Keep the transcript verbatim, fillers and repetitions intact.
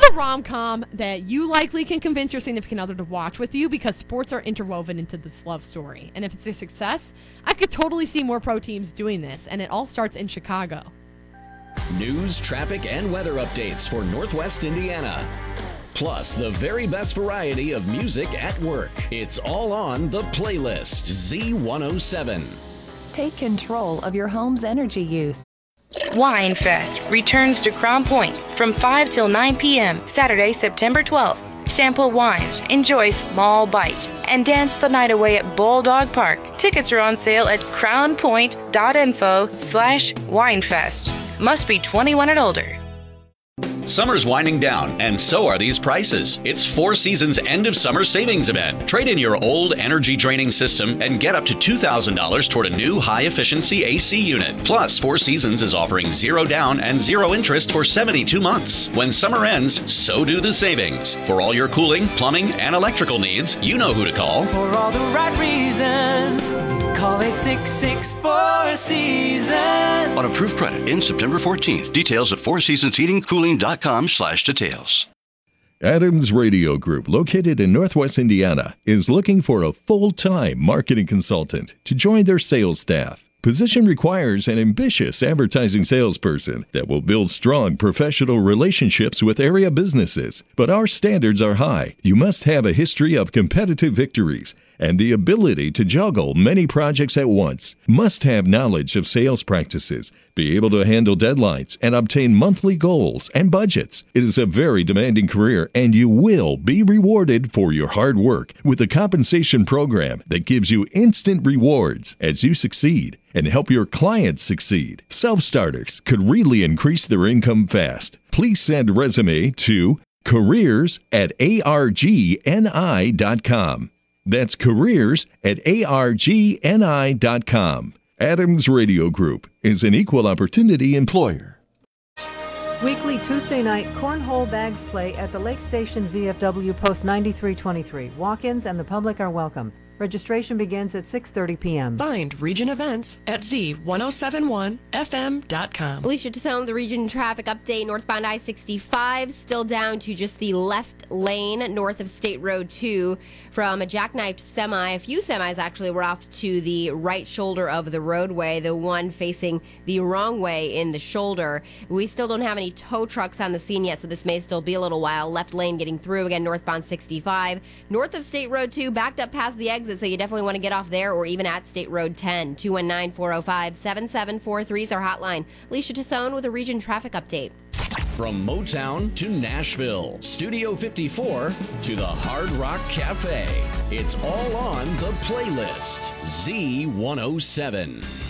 a rom-com that you likely can convince your significant other to watch with you because sports are interwoven into this love story. And if it's a success, I could totally see more pro teams doing this, and it all starts in Chicago. News, traffic, and weather updates for Northwest Indiana. Plus, the very best variety of music at work. It's all on The Playlist, Z one oh seven. Take control of your home's energy use. Wine Fest returns to Crown Point from five till nine p.m. Saturday, September twelfth. Sample wines, enjoy small bites, and dance the night away at Bulldog Park. Tickets are on sale at crownpoint.info slash winefest. Must be twenty-one and older. Summer's winding down, and so are these prices. It's Four Seasons End of Summer Savings Event. Trade in your old energy draining system and get up to two thousand dollars toward a new high-efficiency A C unit. Plus, Four Seasons is offering zero down and zero interest for seventy-two months. When summer ends, so do the savings. For all your cooling, plumbing, and electrical needs, you know who to call. For all the right reasons, call eight six six, four seasons. On approved credit in September fourteenth. Details at four seasons heating cooling dot com slash details. Adams Radio Group, located in Northwest Indiana, is looking for a full-time marketing consultant to join their sales staff. Position requires an ambitious advertising salesperson that will build strong professional relationships with area businesses. But our standards are high. You must have a history of competitive victories and the ability to juggle many projects at once. Must have knowledge of sales practices, be able to handle deadlines, and obtain monthly goals and budgets. It is a very demanding career, and you will be rewarded for your hard work with a compensation program that gives you instant rewards as you succeed and help your clients succeed. Self-starters could really increase their income fast. Please send a resume to careers at argni dot com. That's careers at argni dot com. Adams Radio Group is an equal opportunity employer. Weekly Tuesday night cornhole bags play at the Lake Station V F W Post ninety-three twenty-three. Walk-ins and the public are welcome. Registration begins at six thirty p.m. Find Region Events at Z ten seventy-one F M dot com. Alicia Tassone, the Region traffic update. Northbound I sixty-five still down to just the left lane north of State Road two from a jackknifed semi. A few semis actually were off to the right shoulder of the roadway, the one facing the wrong way in the shoulder. We still don't have any tow trucks on the scene yet, so this may still be a little while. Left lane getting through again, northbound sixty-five. North of State Road two, backed up past the exit, so you definitely want to get off there or even at State Road ten. two one nine, four oh five, seven seven four three is our hotline. Alicia Tassone with a Region traffic update. From Motown to Nashville, Studio fifty-four to the Hard Rock Cafe. It's all on The Playlist, Z one oh seven.